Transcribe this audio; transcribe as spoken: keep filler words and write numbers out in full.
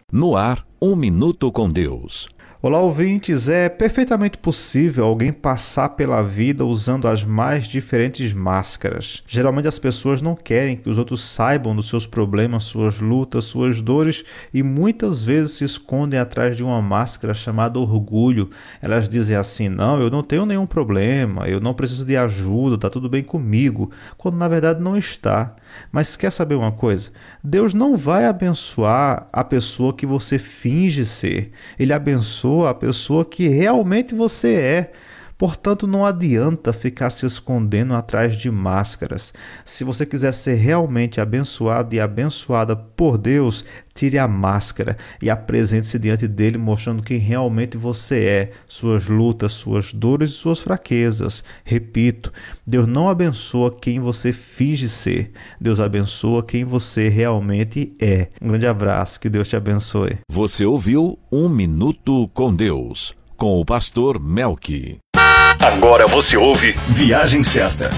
No ar, um minuto com Deus. Olá, ouvintes. É perfeitamente possível alguém passar pela vida usando as mais diferentes máscaras. Geralmente as pessoas não querem que os outros saibam dos seus problemas, suas lutas, suas dores e muitas vezes se escondem atrás de uma máscara chamada orgulho. Elas dizem assim: não, eu não tenho nenhum problema, eu não preciso de ajuda, está tudo bem comigo, quando na verdade não está. Mas quer saber uma coisa? Deus não vai abençoar a pessoa que você finge ser. Ele abençoa a pessoa que realmente você é. Portanto, não adianta ficar se escondendo atrás de máscaras. Se você quiser ser realmente abençoado e abençoada por Deus, tire a máscara e apresente-se diante dele mostrando quem realmente você é, suas lutas, suas dores e suas fraquezas. Repito, Deus não abençoa quem você finge ser. Deus abençoa quem você realmente é. Um grande abraço, que Deus te abençoe. Você ouviu Um Minuto com Deus, com o pastor Melqui. Agora você ouve Viagem Certa.